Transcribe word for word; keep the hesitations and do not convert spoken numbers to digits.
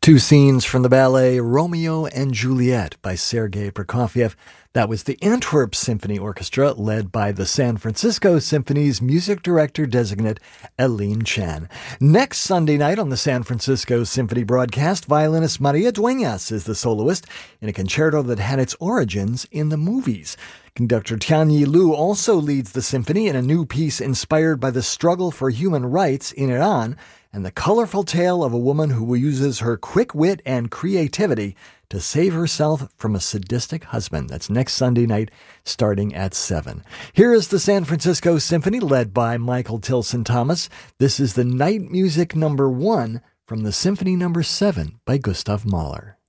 Two scenes from the ballet Romeo and Juliet by Sergei Prokofiev. That was the Antwerp Symphony Orchestra, led by the San Francisco Symphony's music director designate, Eileen Chan. Next Sunday night on the San Francisco Symphony broadcast, violinist Maria Dueñas is the soloist in a concerto that had its origins in the movies. Conductor Tianyi Liu also leads the symphony in a new piece inspired by the struggle for human rights in Iran and the colorful tale of a woman who uses her quick wit and creativity to save herself from a sadistic husband. That's next Sunday night, starting at seven. Here is the San Francisco Symphony, led by Michael Tilson Thomas. This is the night music number one from the Symphony number seven by Gustav Mahler.